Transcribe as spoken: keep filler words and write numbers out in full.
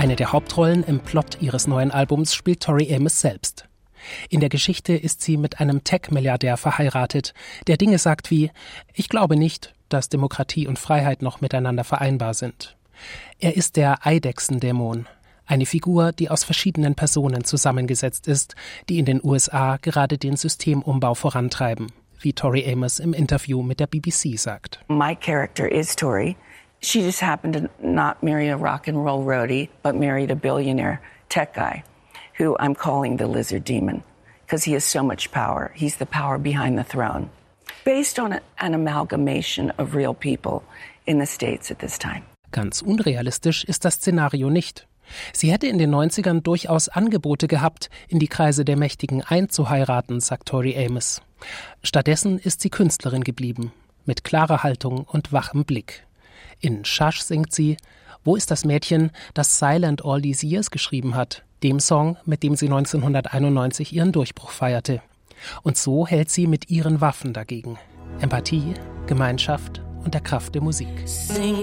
Eine der Hauptrollen im Plot ihres neuen Albums spielt Tori Amos selbst. In der Geschichte ist sie mit einem Tech-Milliardär verheiratet, der Dinge sagt wie: Ich glaube nicht, dass Demokratie und Freiheit noch miteinander vereinbar sind. Er ist der Eidechsendämon, eine Figur, die aus verschiedenen Personen zusammengesetzt ist, die in den U S A gerade den Systemumbau vorantreiben, wie Tori Amos im Interview mit der B B C sagt. My character is Tori. She just happened to not marry a rock and roll roadie, but married a billionaire tech guy, who I'm calling the lizard demon, because he has so much power. He's the power behind the throne. Based on a, an amalgamation of real people in the States at this time. Ganz unrealistisch ist das Szenario nicht. Sie hätte in den neunzigern durchaus Angebote gehabt, in die Kreise der Mächtigen einzuheiraten, sagt Tori Amos. Stattdessen ist sie Künstlerin geblieben, mit klarer Haltung und wachem Blick. In Shush singt sie: Wo ist das Mädchen, das Silent All These Years geschrieben hat, dem Song, mit dem sie neunzehnhunderteinundneunzig ihren Durchbruch feierte. Und so hält sie mit ihren Waffen dagegen: Empathie, Gemeinschaft und der Kraft der Musik. Sing